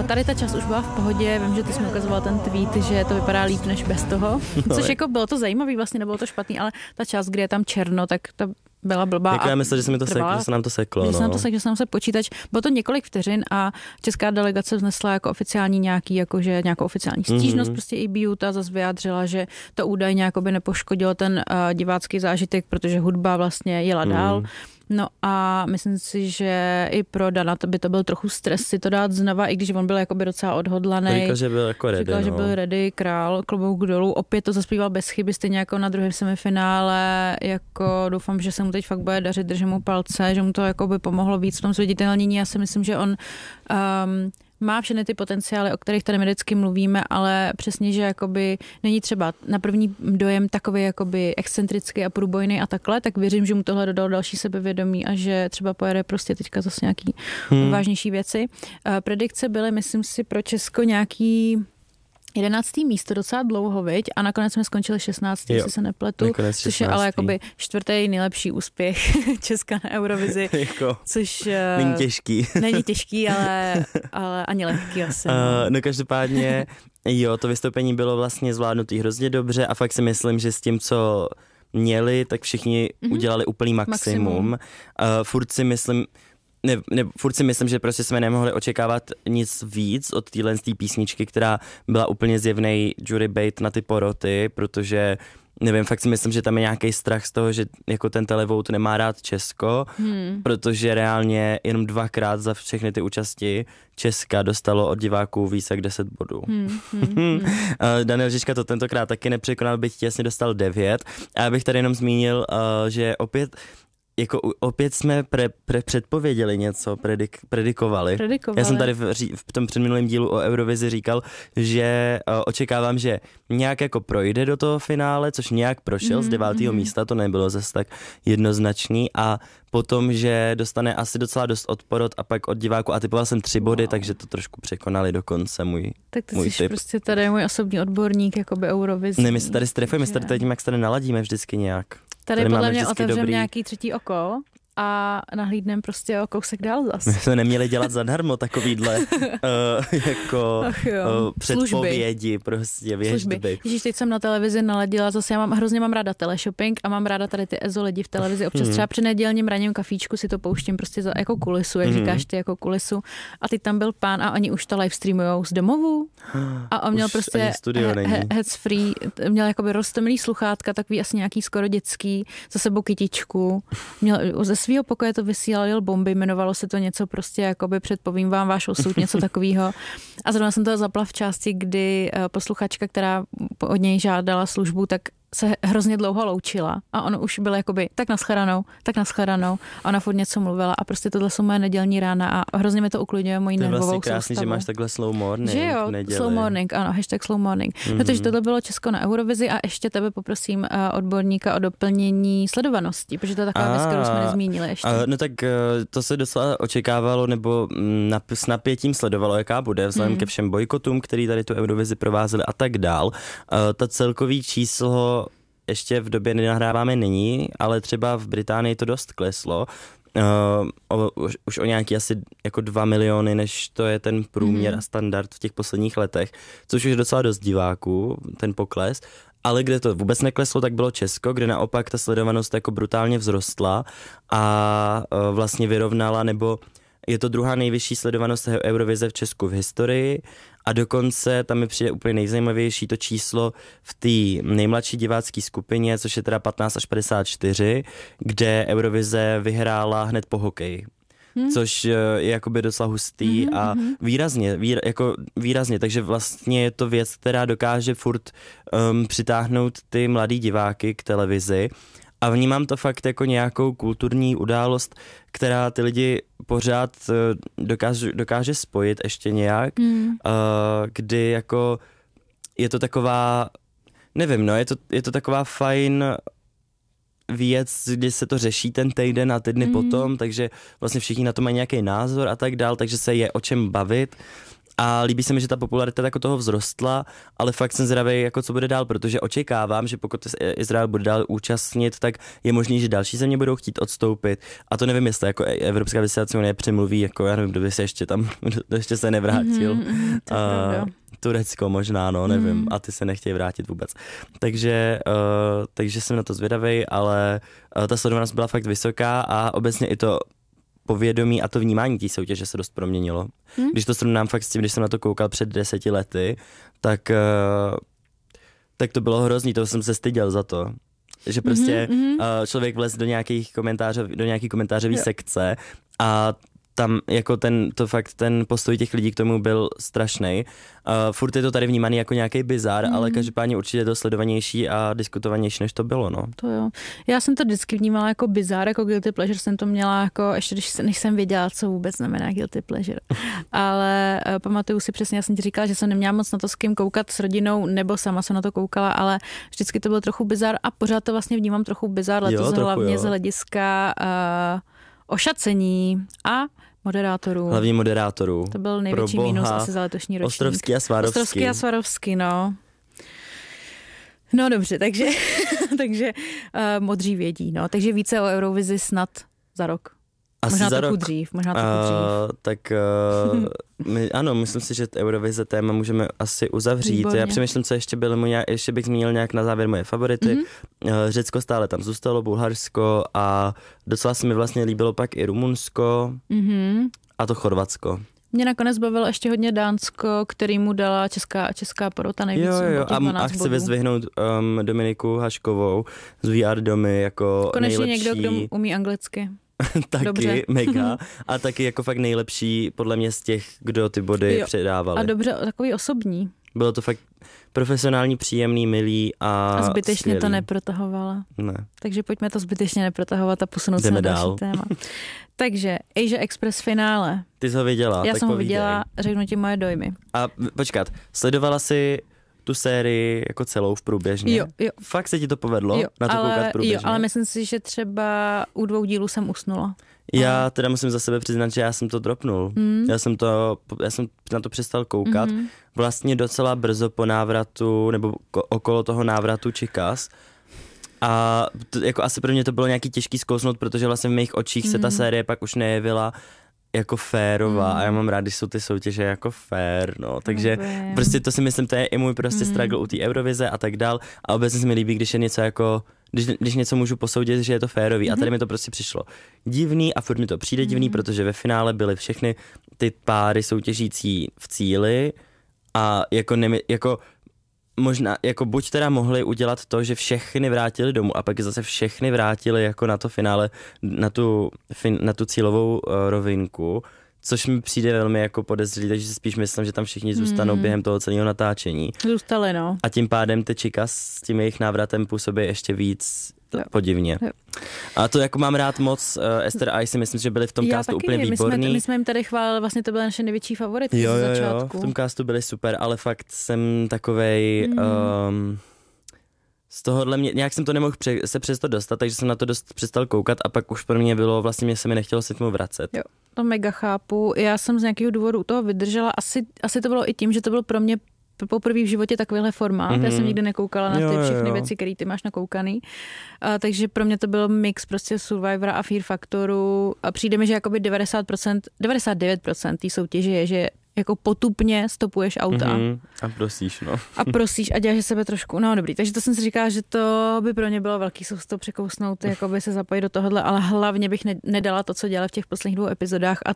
tady ta část už byla v pohodě, vím, že ty jsi mi ukazoval ten tweet, že to vypadá líp než bez toho, což jako bylo to zajímavý, vlastně nebylo to špatný, ale ta část, kde je tam černo, tak ta byla blbá. Jako já myslím, že se nám to seklo. Že se nám to seklo, že se nám se počítač. Bylo to několik vteřin a česká delegace vznesla jako oficiální nějakou oficiální stížnost, prostě EBU ta zase vyjádřila, že to údajně jakoby nepoškodilo ten divácký zážitek, protože hudba vlastně jela dál. No a myslím si, že i pro Dana by to byl trochu stres si to dát znova, i když on byl jakoby docela odhodlaný. Říkal, že byl jako ready. Říkal, že byl ready, král, klobouk dolů. Opět to zaspíval bez chyby, stejně jako na druhém semifinále. Jako doufám, že se mu teď fakt bude dařit, držím mu palce, že mu to jakoby pomohlo víc v tom zviditelnění. Já si myslím, že on má všechny ty potenciály, o kterých tady my vždycky mluvíme, ale přesně, že jakoby není třeba na první dojem takový jakoby excentrický a průbojný a takhle, tak věřím, že mu tohle dodalo další sebevědomí a že třeba pojede prostě teďka zase nějaký vážnější věci. Predikce byly, myslím si, pro Česko nějaký 11. místo, docela dlouho, viď? A nakonec jsme skončili 16. jestli se nepletu, což je ale jakoby 4. nejlepší úspěch Česka na Eurovizi, což není těžký, ale ani lehký asi. No každopádně, jo, to vystoupení bylo vlastně zvládnutý hrozně dobře a fakt si myslím, že s tím, co měli, tak všichni udělali úplný maximum. Furt si myslím, že prostě jsme nemohli očekávat nic víc od téhle písničky, která byla úplně zjevnej jury bait na ty poroty, protože nevím, fakt si myslím, že tam je nějaký strach z toho, že jako ten televote nemá rád Česko, protože reálně jenom 2krát za všechny ty účasti Česka dostalo od diváků více jak 10 bodů. Daniel Žižka to tentokrát taky nepřekonal, byť těsně dostal 9. A já bych tady jenom zmínil, že opět jsme předpověděli něco, predikovali. Já jsem tady v tom předminulém dílu o Eurovizi říkal, že očekávám, že nějak jako projde do toho finále, což nějak prošel z 9. místa, to nebylo zase tak jednoznačný a potom, že dostane asi docela dost od porot a pak od diváku a typoval jsem 3 body, takže to trošku překonali dokonce můj Tak ty můj jsi typ. prostě tady můj osobní odborník, jakoby Eurovizi. Ne, my se tady strefujeme, my se tady jak se tady naladíme vždycky nějak. Tady podle mě otevřeme nějaký třetí oko a nahlídnem prostě o kousek dál zas. My jsme neměli dělat zadarmo takovýhle předpovědi, prostě věždby. Ježíš, teď jsem na televizi naladila, zase já hrozně mám ráda teleshopping a mám ráda tady ty EZO lidi v televizi. Občas třeba při nedělním ranním kafíčku si to pouštím prostě jako kulisu, jak říkáš ty, jako kulisu. A teď tam byl pán a oni už to live streamujou z domovů. A on měl prostě heads free, měl jakoby roztomilý sluchátka, takový asi nějaký skoro dětský, za sebou kytičku. Měl ze svého pokoje to vysílal, jel bomby, jmenovalo se to něco prostě jakoby předpovím vám váš osud, něco takového. A zrovna jsem to zapla v části, kdy posluchačka, která od něj žádala službu, tak se hrozně dlouho loučila a ono už bylo jakoby tak naschledanou a ona furt něco mluvila a prostě tohle jsou moje nedělní rána a hrozně mi to uklidňuje moji nervovou soustavu. To je vlastně krásný, že máš takhle slow morning. Že jo, slow morning, ano, hashtag slow morning. No takže tohle bylo Česko na Eurovizi a ještě tebe poprosím odborníka o doplnění sledovanosti, protože to je taková věc, kterou jsme nezmínili ještě. No tak to se docela očekávalo nebo s napětím sledovalo, jaká bude, vzhledem ke všem bojkotům, který tady tu Eurovizi provázely a tak dál. Ta celkový číslo ještě v době, kdy nahráváme není, ale třeba v Británii to dost kleslo. Už o nějaký asi jako 2 miliony, než to je ten průměr a standard v těch posledních letech, což už je docela dost diváků, ten pokles. Ale kde to vůbec nekleslo, tak bylo Česko, kde naopak ta sledovanost jako brutálně vzrostla a vlastně vyrovnala, nebo je to druhá nejvyšší sledovanost Eurovize v Česku v historii a dokonce tam mi přijde úplně nejzajímavější to číslo v té nejmladší divácké skupině, což je teda 15 až 54, kde Eurovize vyhrála hned po hokeji. Což je jakoby docela hustý a výrazně, takže vlastně je to věc, která dokáže furt přitáhnout ty mladý diváky k televizi a vnímám to fakt jako nějakou kulturní událost, která ty lidi pořád dokáže spojit ještě nějak, kdy jako je to taková, nevím, no, je to taková fajn věc, kdy se to řeší ten týden a ty dny potom, takže vlastně všichni na to mají nějaký názor a tak dál, takže se je o čem bavit A líbí se mi, že ta popularita jako toho vzrostla, ale fakt jsem zvědavý, jako co bude dál, protože očekávám, že pokud Izrael bude dál účastnit, tak je možný, že další země budou chtít odstoupit. A to nevím, jestli jako Evropská vysílací unie přemluví, jako já nevím, kdo by se ještě tam, ještě se nevrátil. Turecko možná, no, nevím. A ty se nechtějí vrátit vůbec. Takže jsem na to zvědavý, ale ta sledovanost byla fakt vysoká a obecně i to povědomí a to vnímání té soutěže se dost proměnilo. Když to srovnám fakt s tím, když jsem na to koukal před 10 lety, tak to bylo hrozný, to jsem se styděl za to. Že prostě člověk vlez do nějaké komentářové sekce a tam jako ten postoj těch lidí k tomu byl strašnej. Furt je to tady vnímaný jako nějaký bizár, ale každopádně určitě je to sledovanější a diskutovanější, než to bylo, no. To jo. Já jsem to vždycky vnímala jako bizár, jako guilty pleasure jsem to měla jako, ještě než jsem věděla, co vůbec znamená guilty pleasure. Ale pamatuju si přesně, já jsem ti říkala, že jsem neměla moc na to s kým koukat s rodinou, nebo sama jsem na to koukala, ale vždycky to byl trochu bizár a pořád to vlastně vnímám trochu bizár, letos hlavně z hlediska ošacení a moderátorů. Hlavně moderátorů. To byl největší mínus asi za letošní ročník. Ostrovský a Swarovski, no. No dobře, takže modří vědí, no. Takže více o Eurovizi snad za rok. Asi možná za trochu rok. dřív. Tak ano, myslím si, že Eurovize téma můžeme asi uzavřít. Výborně. Já přemýšlím, co ještě bych zmínil nějak na závěr moje favority. Řecko stále tam zůstalo, Bulharsko a docela se mi vlastně líbilo pak i Rumunsko a to Chorvatsko. Mě nakonec bavilo ještě hodně Dánsko, který mu dala česká porota nejvíc. Jo. A chci vyzdvihnout Dominiku Haškovou z VR Domy jako konečně nejlepší. někdo, kdo umí anglicky. Taky, dobře. mega. A taky jako fakt nejlepší podle mě z těch, kdo ty body předávali. A dobře, takový osobní. Bylo to fakt profesionální, příjemný, milý a zbytečně skvělý. to neprotahovala. Ne. Takže pojďme to zbytečně neprotahovat a posunout se na další téma. Takže Asia Express finále. Ty jsi ho viděla, Já tak jsem ho povídej. viděla, řeknu ti moje dojmy. A počkat, sledovala jsi tu sérii jako celou v průběžně? Jo. Fakt se ti to povedlo na to koukat průběžně? Jo, ale myslím si, že třeba u 2 dílů jsem usnula. Já teda musím za sebe přiznat, že já jsem to dropnul. Já jsem na to přestal koukat. Vlastně docela brzo po návratu, nebo okolo toho návratu Chicas. A jako asi pro mě to bylo nějaký těžký zkousnout, protože vlastně v mých očích se ta série pak už nejevila jako férová a já mám rád, když jsou ty soutěže jako fér, no, takže prostě to si myslím, to je i můj prostě struggle u té Eurovize a tak dál a obecně se mi líbí, když je něco jako, když něco můžu posoudit, že je to férový a tady mi to prostě přišlo divný a furt mi to přijde divný, protože ve finále byly všechny ty páry soutěžící v cíli a jako možná, jako buď teda mohli udělat to, že všechny vrátili domů a pak zase všechny vrátili jako na to finále, na tu cílovou rovinku, což mi přijde velmi jako podezřelý, takže si spíš myslím, že tam všichni zůstanou během toho celého natáčení. Zůstali, no. A tím pádem ty Chicas s tím jejich návratem působí ještě víc podivně. Jo. A to jako mám rád moc, Esther a si myslím, že byli v tom castu úplně výborný. My jsme jim tady chválili, vlastně to byly naše největší favority ze začátku. V tom castu byli super, ale fakt jsem takovej... z tohohle nějak jsem to nemohl se přesto dostat, takže jsem na to dost přestal koukat a pak už pro mě bylo, vlastně mě se mi nechtělo se tomu vracet. Jo, to mega chápu. Já jsem z nějakého důvodu u toho vydržela. Asi to bylo i tím, že to bylo pro mě poprvé v životě takovýhle formát. Já jsem nikdy nekoukala na ty všechny věci, které ty máš nakoukaný. Takže pro mě to byl mix prostě Survivora a Fear Factoru. A přijde mi, že jakoby 99% té soutěže je, že jako potupně stopuješ auta. A prosíš, no. A prosíš a děláš sebe trošku, no dobrý. Takže to jsem si říkala, že to by pro mě bylo velký sousto překousnout, jakoby se zapojit do tohohle, ale hlavně bych nedala to, co dělala v těch posledních 2 epizodách a